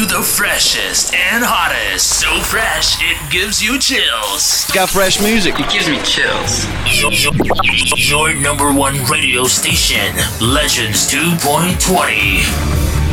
the freshest and hottest. So fresh, it gives you chills. It's got fresh music. It gives me chills. Your number one radio station, Legends 2.20.